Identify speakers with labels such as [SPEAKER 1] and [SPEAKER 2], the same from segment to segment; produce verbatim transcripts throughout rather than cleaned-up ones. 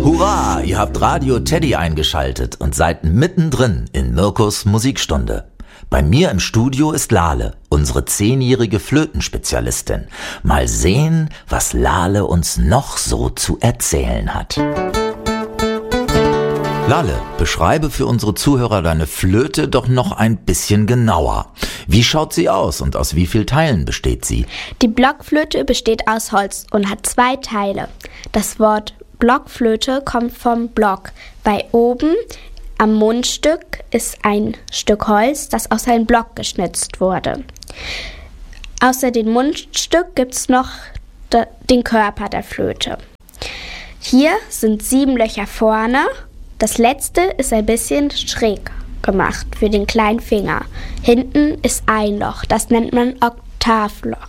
[SPEAKER 1] Hurra, ihr habt Radio Teddy eingeschaltet und seid mittendrin in Mirkos Musikstunde. Bei mir im Studio ist Lale, unsere zehnjährige Flötenspezialistin. Mal sehen, was Lale uns noch so zu erzählen hat. Lale, beschreibe für unsere Zuhörer deine Flöte doch noch ein bisschen genauer. Wie schaut sie aus und aus wie vielen Teilen besteht sie?
[SPEAKER 2] Die Blockflöte besteht aus Holz und hat zwei Teile. Das Wort Blockflöte kommt vom Block, weil oben am Mundstück ist ein Stück Holz, das aus einem Block geschnitzt wurde. Außer dem Mundstück gibt es noch de- den Körper der Flöte. Hier sind sieben Löcher vorne. Das letzte ist ein bisschen schräg gemacht für den kleinen Finger. Hinten ist ein Loch, das nennt man Oktavloch.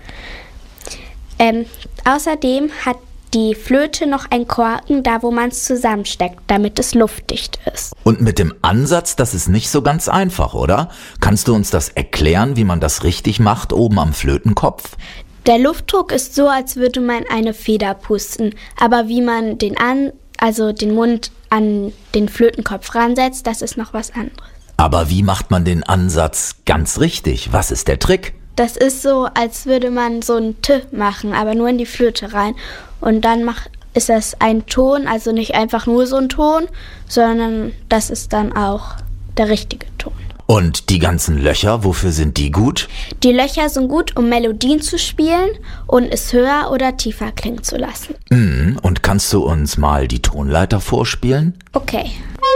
[SPEAKER 2] Ähm, außerdem hat die Flöte noch einen Korken, da wo man es zusammensteckt, damit es luftdicht ist.
[SPEAKER 1] Und mit dem Ansatz, das ist nicht so ganz einfach, oder? Kannst du uns das erklären, wie man das richtig macht oben am Flötenkopf?
[SPEAKER 2] Der Luftdruck ist so, als würde man eine Feder pusten. Aber wie man den, an, also den Mund an den Flötenkopf ransetzt, das ist noch was anderes.
[SPEAKER 1] Aber wie macht man den Ansatz ganz richtig? Was ist der Trick?
[SPEAKER 2] Das ist so, als würde man so ein T machen, aber nur in die Flöte rein. Und dann macht, ist das ein Ton, also nicht einfach nur so ein Ton, sondern das ist dann auch der richtige Ton.
[SPEAKER 1] Und die ganzen Löcher, wofür sind die gut?
[SPEAKER 2] Die Löcher sind gut, um Melodien zu spielen und es höher oder tiefer klingen zu lassen.
[SPEAKER 1] Mm, und kannst du uns mal die Tonleiter vorspielen?
[SPEAKER 2] Okay.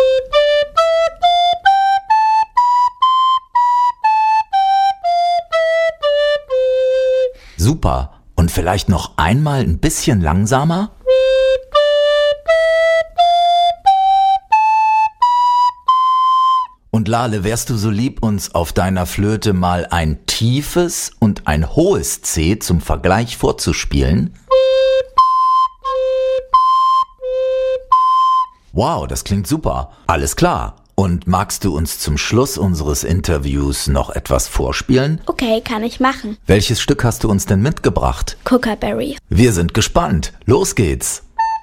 [SPEAKER 1] Super. Und vielleicht noch einmal ein bisschen langsamer? Und Lale, wärst du so lieb, uns auf deiner Flöte mal ein tiefes und ein hohes C zum Vergleich vorzuspielen? Wow, das klingt super. Alles klar. Und magst du uns zum Schluss unseres Interviews noch etwas vorspielen?
[SPEAKER 2] Okay, kann ich machen.
[SPEAKER 1] Welches Stück hast du uns denn mitgebracht?
[SPEAKER 2] Kookaburra.
[SPEAKER 1] Wir sind gespannt. Los geht's.